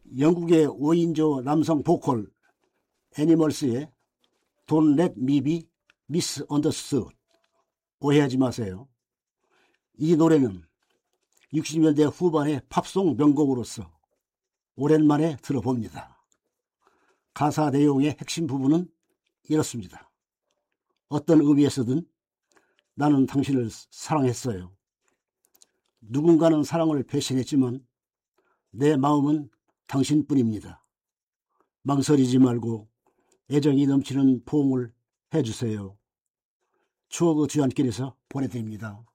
영국의 5인조 남성 보컬 애니멀스의 Don't Let Me Be Misunderstood, 오해하지 마세요. 이 노래는 60년대 후반의 팝송 명곡으로서 오랜만에 들어봅니다. 가사 내용의 핵심 부분은 이렇습니다. 어떤 의미에서든 나는 당신을 사랑했어요. 누군가는 사랑을 배신했지만 내 마음은 당신뿐입니다. 망설이지 말고 애정이 넘치는 포옹을 해주세요. 추억의 주안길에서 보내드립니다.